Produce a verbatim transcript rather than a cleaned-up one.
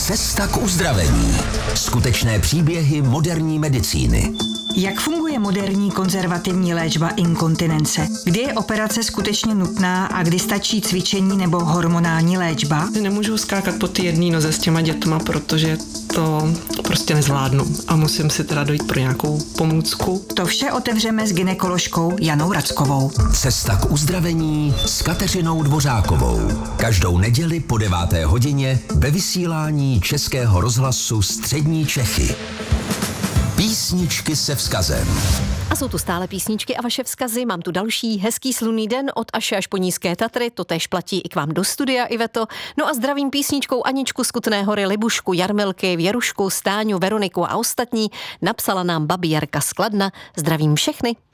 Cesta k uzdravení. Skutečné příběhy moderní medicíny. Jak funguje moderní konzervativní léčba inkontinence? Kdy je operace skutečně nutná a kdy stačí cvičení nebo hormonální léčba? Nemůžu skákat po ty jedné noze s těma dětma, protože to prostě nezvládnu a musím si teda dojít pro nějakou pomůcku. To vše otevřeme s gynekoložkou Janou Rackovou. Cesta k uzdravení s Kateřinou Dvořákovou. Každou neděli po deváté hodině ve vysílání Českého rozhlasu Střední Čechy. Písničky se vzkazem. A jsou tu stále písničky a vaše vzkazy. Mám tu další hezký slunný den od Aše až po Nízké Tatry. To též platí i k vám do studia, Iveto. No a zdravím písničkou Aničku z Kutné Hory, Libušku, Jarmilky, Věrušku, Stáňu, Veroniku a ostatní. Napsala nám babi Jarka z Kladna. Zdravím všechny.